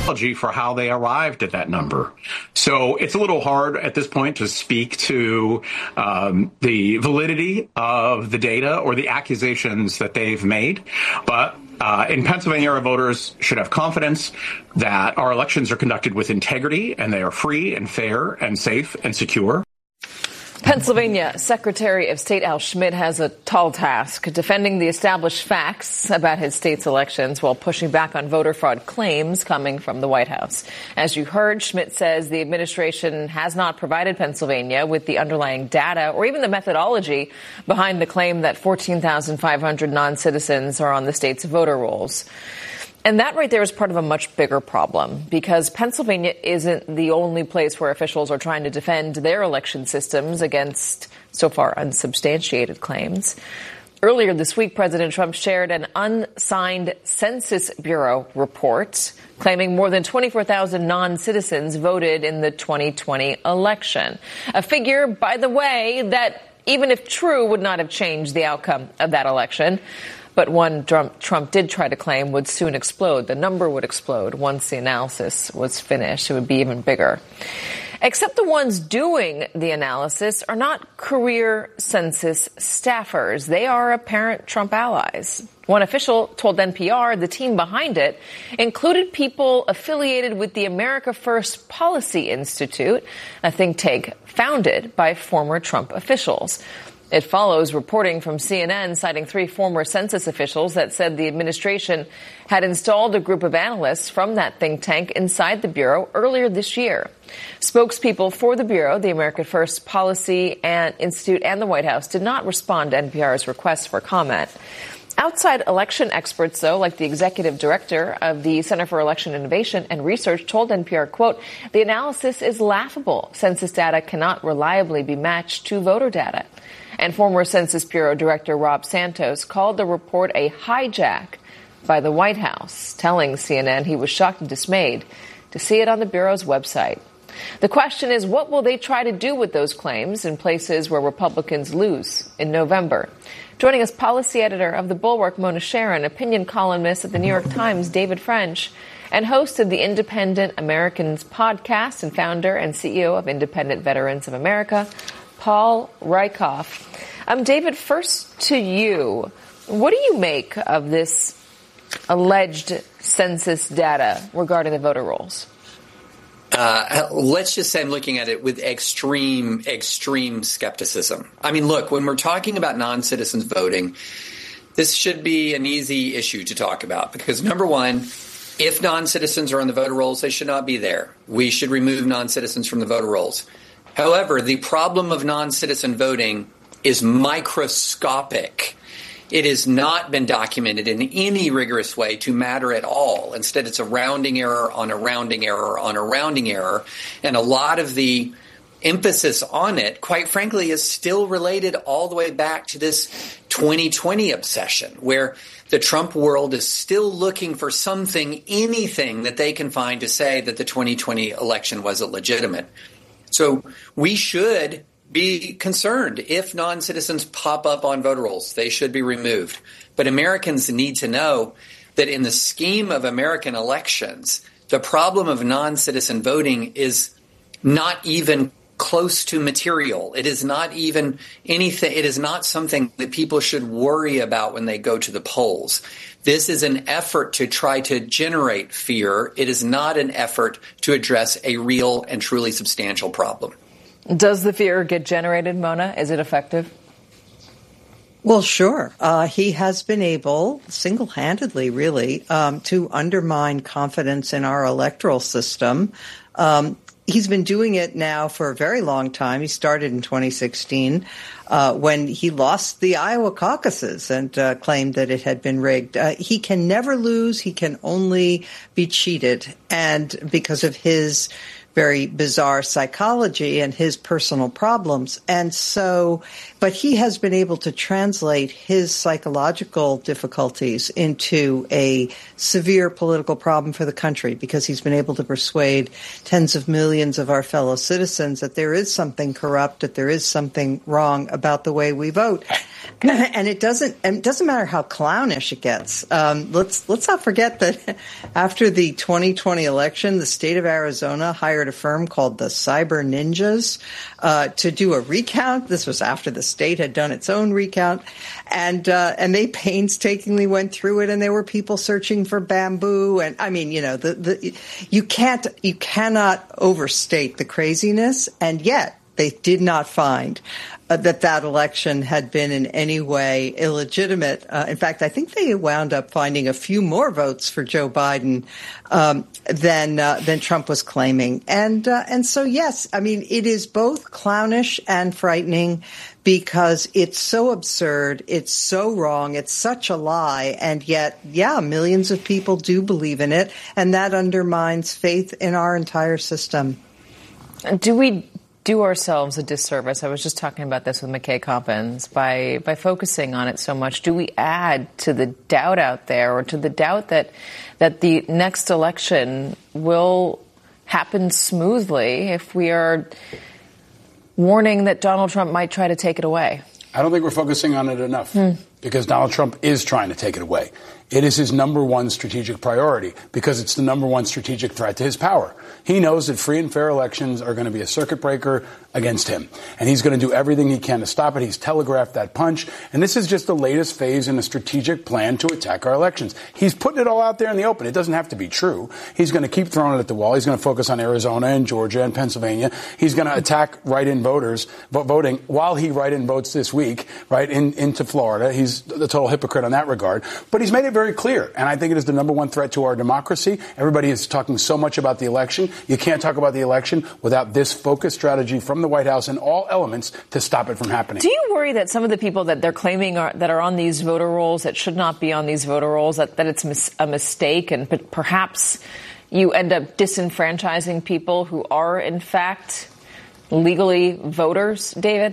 for how they arrived at that number. So it's a little hard at this point to speak to the validity of the data or the accusations that they've made. But in Pennsylvania, our voters should have confidence that our elections are conducted with integrity and they are free and fair and safe and secure. Pennsylvania Secretary of State Al Schmidt has a tall task, defending the established facts about his state's elections while pushing back on voter fraud claims coming from the White House. As you heard, Schmidt says the administration has not provided Pennsylvania with the underlying data or even the methodology behind the claim that 14,500 non-citizens are on the state's voter rolls. And that right there is part of a much bigger problem, because Pennsylvania isn't the only place where officials are trying to defend their election systems against so far unsubstantiated claims. Earlier this week, President Trump shared an unsigned Census Bureau report claiming more than 24,000 non-citizens voted in the 2020 election. A figure, by the way, that even if true would not have changed the outcome of that election. But one Trump did try to claim would soon explode. The number would explode once the analysis was finished. It would be even bigger. Except the ones doing the analysis are not career census staffers. They are apparent Trump allies. One official told NPR the team behind it included people affiliated with the America First Policy Institute, a think tank founded by former Trump officials. It follows reporting from CNN citing 3 former census officials that said the administration had installed a group of analysts from that think tank inside the Bureau earlier this year. Spokespeople for the Bureau, the America First Policy and Institute, and the White House did not respond to NPR's request for comment. Outside election experts, though, like the executive director of the Center for Election Innovation and Research, told NPR, quote, the analysis is laughable. Census data cannot reliably be matched to voter data. And former Census Bureau Director Rob Santos called the report a hijack by the White House, telling CNN he was shocked and dismayed to see it on the Bureau's website. The question is, what will they try to do with those claims in places where Republicans lose in November? Joining us, policy editor of The Bulwark, Mona Charen, opinion columnist at the New York Times, David French, and host of the Independent Americans podcast and founder and CEO of Independent Veterans of America, Paul Rieckhoff. David, first to you. What do you make of this alleged census data regarding the voter rolls? Let's just say I'm looking at it with extreme skepticism. I mean, look, when we're talking about non-citizens voting, this should be an easy issue to talk about because, number one, if non-citizens are on the voter rolls, they should not be there. We should remove non-citizens from the voter rolls. However, the problem of non-citizen voting is microscopic. It has not been documented in any rigorous way to matter at all. Instead, it's a rounding error on a rounding error on a rounding error. And a lot of the emphasis on it, quite frankly, is still related all the way back to this 2020 obsession, where the Trump world is still looking for something, anything that they can find to say that the 2020 election wasn't legitimate. So we should be concerned if non-citizens pop up on voter rolls. They should be removed. But Americans need to know that in the scheme of American elections, the problem of non-citizen voting is not even close to material. It is not even anything. It is not something that people should worry about when they go to the polls. This is an effort to try to generate fear. It is not an effort to address a real and truly substantial problem. Does the fear get generated, Mona? Is it effective? Well, sure. He has been able, single-handedly, really, to undermine confidence in our electoral system. He's been doing it now for a very long time. He started in 2016 when he lost the Iowa caucuses and claimed that it had been rigged. He can never lose. He can only be cheated. And because of his very bizarre psychology and his personal problems. And so, but he has been able to translate his psychological difficulties into a severe political problem for the country, because he's been able to persuade tens of millions of our fellow citizens that there is something corrupt, that there is something wrong about the way we vote. And it doesn't matter how clownish it gets. Let's not forget that after the 2020 election, the state of Arizona hired a firm called the Cyber Ninjas to do a recount. This was after the state had done its own recount, and they painstakingly went through it. And there were people searching for bamboo, and I mean, you know, you cannot overstate the craziness, and yet they did not find that election had been in any way illegitimate. In fact, I think they wound up finding a few more votes for Joe Biden than Trump was claiming. And so, yes, I mean, it is both clownish and frightening, because it's so absurd, it's so wrong, it's such a lie, and yet, yeah, millions of people do believe in it, and that undermines faith in our entire system. Do we do ourselves a disservice? I was just talking about this with McKay Coppins. By focusing on it so much, do we add to the doubt out there, or to the doubt that the next election will happen smoothly if we are warning that Donald Trump might try to take it away? I don't think we're focusing on it enough, because Donald Trump is trying to take it away. It is his number one strategic priority, because it's the number one strategic threat to his power. He knows that free and fair elections are going to be a circuit breaker against him, and he's going to do everything he can to stop it. He's telegraphed that punch, and this is just the latest phase in a strategic plan to attack our elections. He's putting it all out there in the open. It doesn't have to be true. He's going to keep throwing it at the wall. He's going to focus on Arizona and Georgia and Pennsylvania. He's going to attack write-in voting while he write-in votes this week, right, into Florida. He's the total hypocrite on that regard. But he's made it very clear, and I think it is the number one threat to our democracy. Everybody is talking so much about the election. You can't talk about the election without this focused strategy from the White House in all elements to stop it from happening. Do you worry that some of the people that they're claiming that are on these voter rolls that should not be on these voter rolls, that it's a mistake, and perhaps you end up disenfranchising people who are, in fact, legally voters, David?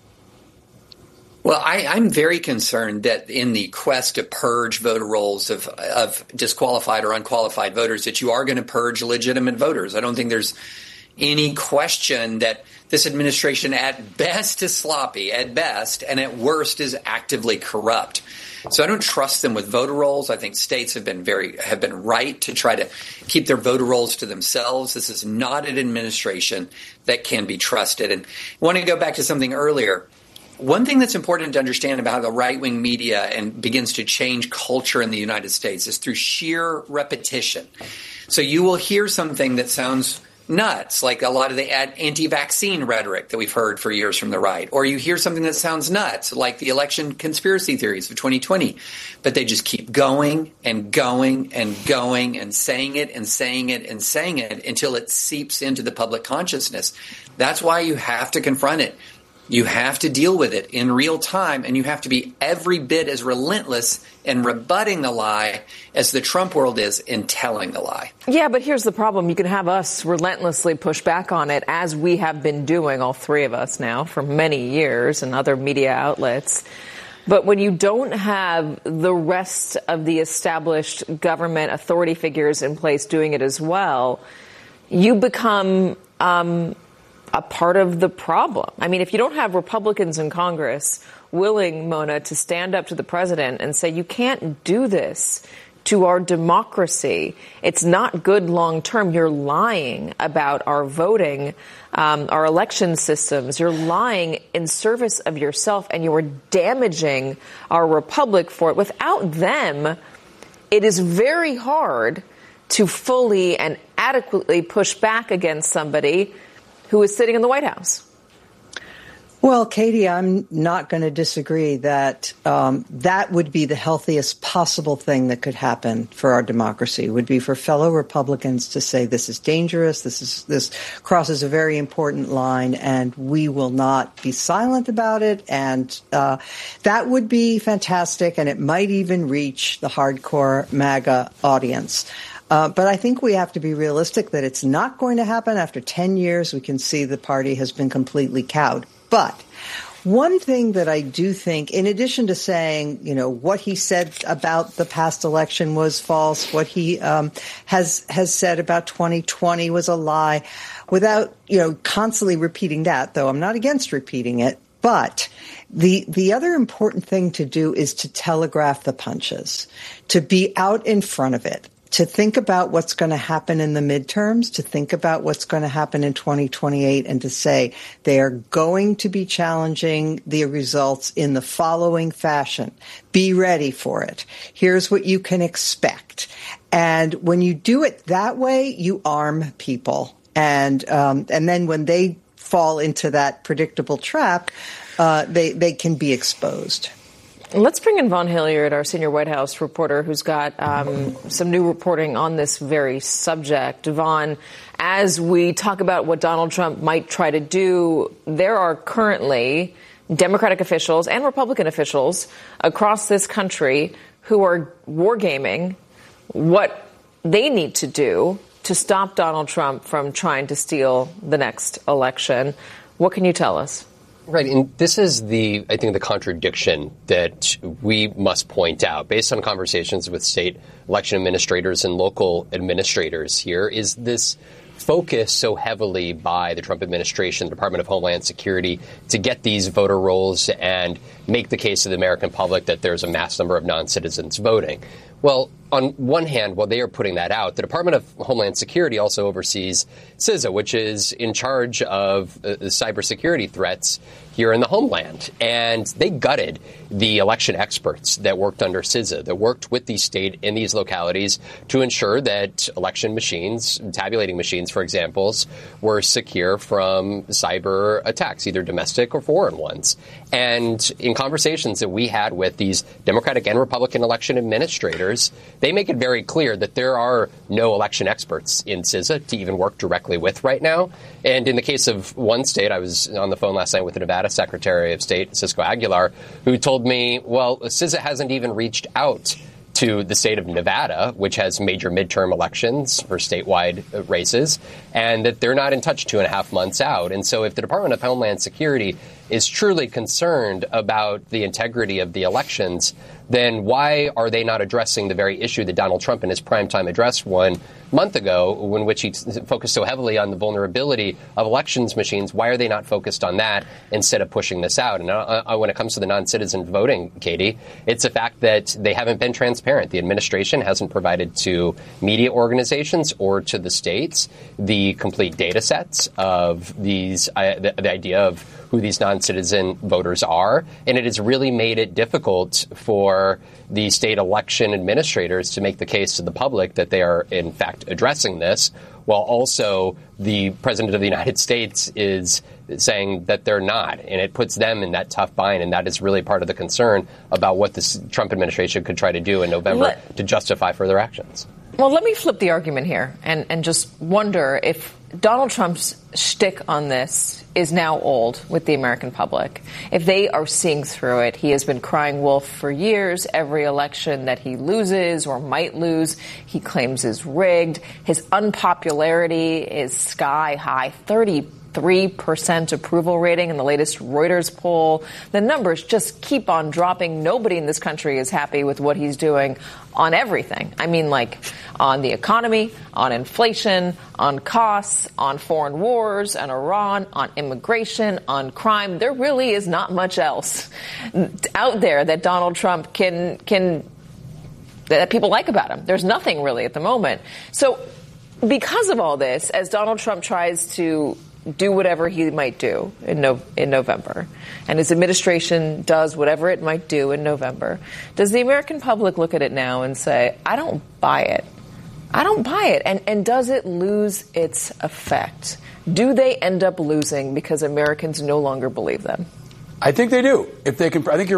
Well, I'm very concerned that in the quest to purge voter rolls of disqualified or unqualified voters, that you are going to purge legitimate voters. I don't think there's any question that this administration at best is sloppy, at best, and at worst is actively corrupt. So I don't trust them with voter rolls. I think states have been right to try to keep their voter rolls to themselves. This is not an administration that can be trusted. And I want to go back to something earlier. One thing that's important to understand about how the right-wing media and begins to change culture in the United States is through sheer repetition. So you will hear something that sounds nuts, like a lot of the anti-vaccine rhetoric that we've heard for years from the right. Or you hear something that sounds nuts, like the election conspiracy theories of 2020. But they just keep going and going and going and saying it and saying it and saying it until it seeps into the public consciousness. That's why you have to confront it. You have to deal with it in real time, and you have to be every bit as relentless in rebutting the lie as the Trump world is in telling the lie. Yeah, but here's the problem. You can have us relentlessly push back on it, as we have been doing, all three of us now, for many years, and other media outlets. But when you don't have the rest of the established government authority figures in place doing it as well, you become a part of the problem. I mean, if you don't have Republicans in Congress willing, Mona, to stand up to the president and say, you can't do this to our democracy, it's not good long term. You're lying about our voting, our election systems. You're lying in service of yourself, and you are damaging our republic for it. Without them, it is very hard to fully and adequately push back against somebody who is sitting in the White House. Well, Katie, I'm not going to disagree that that would be the healthiest possible thing that could happen for our democracy, would be for fellow Republicans to say this is dangerous, this crosses a very important line, and we will not be silent about it. And that would be fantastic, and it might even reach the hardcore MAGA audience. But I think we have to be realistic that it's not going to happen. After 10 years, we can see the party has been completely cowed. But one thing that I do think, in addition to saying, what he said about the past election was false, what he has said about 2020 was a lie, without, constantly repeating that, though I'm not against repeating it. But the other important thing to do is to telegraph the punches, to be out in front of it, to think about what's going to happen in the midterms, to think about what's going to happen in 2028, and to say they are going to be challenging the results in the following fashion. Be ready for it. Here's what you can expect. And when you do it that way, you arm people. And then when they fall into that predictable trap, they can be exposed. Let's bring in Vaughn Hilliard, our senior White House reporter, who's got some new reporting on this very subject. Vaughn, as we talk about what Donald Trump might try to do, there are currently Democratic officials and Republican officials across this country who are wargaming what they need to do to stop Donald Trump from trying to steal the next election. What can you tell us? Right. And this is I think the contradiction that we must point out based on conversations with state election administrators and local administrators here is this focus so heavily by the Trump administration, the Department of Homeland Security, to get these voter rolls and make the case to the American public that there's a mass number of non-citizens voting. Well, on one hand, while they are putting that out, the Department of Homeland Security also oversees CISA, which is in charge of cybersecurity threats here in the homeland. And they gutted the election experts that worked under CISA, that worked with the state in these localities to ensure that election machines, tabulating machines, for example, were secure from cyber attacks, either domestic or foreign ones. And in conversations that we had with these Democratic and Republican election administrators, they make it very clear that there are no election experts in CISA to even work directly with right now. And in the case of one state, I was on the phone last night with the Nevada Secretary of State, Cisco Aguilar, who told me, well, CISA hasn't even reached out to the state of Nevada, which has major midterm elections for statewide races, and that they're not in touch 2.5 months out. And so if the Department of Homeland Security is truly concerned about the integrity of the elections, then why are they not addressing the very issue that Donald Trump in his primetime address 1 month ago, in which he focused so heavily on the vulnerability of elections machines? Why are they not focused on that instead of pushing this out? And when it comes to the non-citizen voting, Katie, it's a fact that they haven't been transparent. The administration hasn't provided to media organizations or to the states the complete data sets of these, the idea of who these non-citizen voters are. And it has really made it difficult for the state election administrators to make the case to the public that they are, in fact, addressing this, while also the president of the United States is saying that they're not. And it puts them in that tough bind. And that is really part of the concern about what this Trump administration could try to do in November to justify further actions. Well, let me flip the argument here and just wonder if Donald Trump's shtick on this is now old with the American public. If they are seeing through it, he has been crying wolf for years. Every election that he loses or might lose, he claims is rigged. His unpopularity is sky high, 33% approval rating in the latest Reuters poll. The numbers just keep on dropping. Nobody in this country is happy with what he's doing on everything. I mean, like on the economy, on inflation, on costs, on foreign wars, on Iran, on immigration, on crime. There really is not much else out there that Donald Trump can that people like about him. There's nothing really at the moment. So because of all this, as Donald Trump tries to do whatever he might do in November, and his administration does whatever it might do in November, does the American public look at it now and say, I don't buy it? I don't buy it. And does it lose its effect? Do they end up losing because Americans no longer believe them? I think they do. If they can, I think you're right.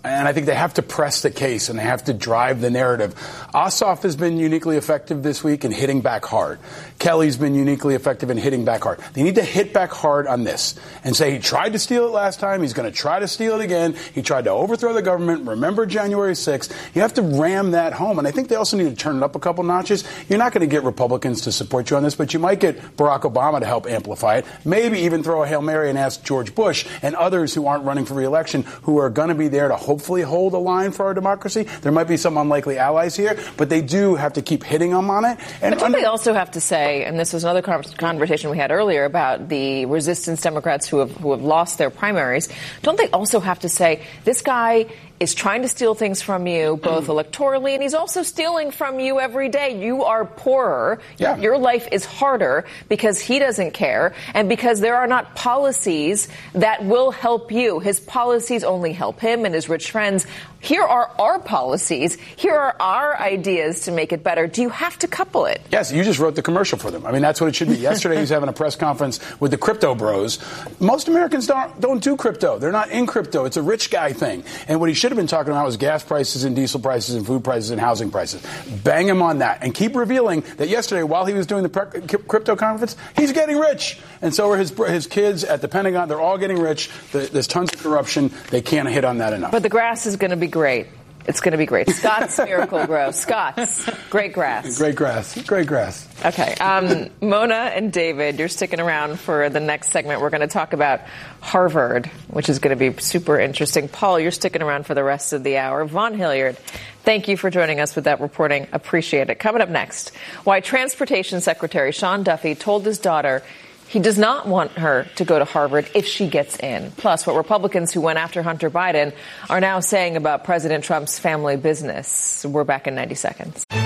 And I think they have to press the case and they have to drive the narrative. Ossoff has been uniquely effective this week in hitting back hard. Kelly's been uniquely effective in hitting back hard. They need to hit back hard on this and say he tried to steal it last time. He's going to try to steal it again. He tried to overthrow the government. Remember January 6th. You have to ram that home. And I think they also need to turn it up a couple notches. You're not going to get Republicans to support you on this, but you might get Barack Obama to help amplify it. Maybe even throw a Hail Mary and ask George Bush and others who aren't running for re-election who are going to be there to hopefully hold a line for our democracy. There might be some unlikely allies here, but they do have to keep hitting them on it. And but don't they also have to say, and this was another conversation we had earlier about the resistance Democrats who have lost their primaries, don't they also have to say, this guy is trying to steal things from you, both electorally, and he's also stealing from you every day. You are poorer. Yeah. Your life is harder because he doesn't care and because there are not policies that will help you. His policies only help him and his rich friends. Here are our policies. Here are our ideas to make it better. Do you have to couple it? Yes, you just wrote the commercial for them. I mean, that's what it should be. Yesterday, he was having a press conference with the crypto bros. Most Americans don't do crypto. They're not in crypto. It's a rich guy thing. And what he should have been talking about was gas prices and diesel prices and food prices and housing prices. Bang him on that. And keep revealing that yesterday, while he was doing the crypto conference, he's getting rich. And so are his kids at the Pentagon. They're all getting rich. There's tons of corruption. They can't hit on that enough. But the grass is going to be great. It's going to be great. Scott's Miracle-Gro. Scott's. Great grass. Great grass. Great grass. Okay. Mona and David, you're sticking around for the next segment. We're going to talk about Harvard, which is going to be super interesting. Paul, you're sticking around for the rest of the hour. Vaughn Hilliard, thank you for joining us with that reporting. Appreciate it. Coming up next, why Transportation Secretary Sean Duffy told his daughter he does not want her to go to Harvard if she gets in. Plus, what Republicans who went after Hunter Biden are now saying about President Trump's family business. We're back in 90 seconds.